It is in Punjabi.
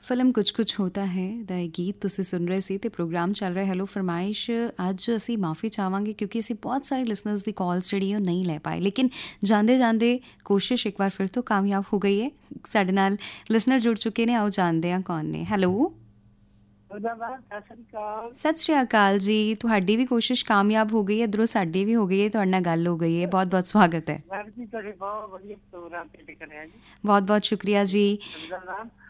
ਫਿਲਮ ਕੁਛ ਕੁਛ ਹੋਤਾ ਹੈ ਦਾ ਇਹ ਗੀਤ ਤੁਸੀਂ ਸੁਣ ਰਹੇ ਸੀ ਤੇ ਪ੍ਰੋਗਰਾਮ ਚੱਲ ਰਿਹਾ ਹੈਲੋ ਫਰਮਾਇਸ਼। ਅੱਜ ਅਸੀਂ ਮਾਫੀ ਚਾਹਾਂਗੇ ਕਿਉਂਕਿ ਅਸੀਂ ਬਹੁਤ ਸਾਰੇ ਲਿਸਨਰਸ ਦੀ ਕਾਲਸ ਜਿਹੜੀ ਉਹ ਨਹੀਂ ਲੈ ਪਾਏ, ਲੇਕਿਨ ਜਾਂਦੇ ਜਾਂਦੇ ਕੋਸ਼ਿਸ਼ ਇੱਕ ਵਾਰ ਫਿਰ ਤੋਂ ਕਾਮਯਾਬ ਹੋ ਗਈ ਹੈ। ਸਾਡੇ ਨਾਲ ਲਿਸਨਰ ਜੁੜ ਚੁੱਕੇ ਨੇ, ਆਓ ਜਾਣਦੇ ਹਾਂ ਕੌਣ ਨੇ। ਹੈਲੋ, ਸਤਿ ਸ਼੍ਰੀ ਅਕਾਲ ਜੀ। ਤੁਹਾਡੀ ਵੀ ਕੋਸ਼ਿਸ਼ ਕਾਮਯਾਬ ਹੋ ਗਈ ਹੈ, ਇੱਧਰੋਂ ਸਾਡੀ ਵੀ ਹੋ ਗਈ ਹੈ, ਤੁਹਾਡੇ ਨਾਲ ਗੱਲ ਹੋ ਗਈ ਹੈ। ਬਹੁਤ ਬਹੁਤ ਸਵਾਗਤ ਹੈ। ਬਹੁਤ ਬਹੁਤ ਸ਼ੁਕਰੀਆ ਜੀ।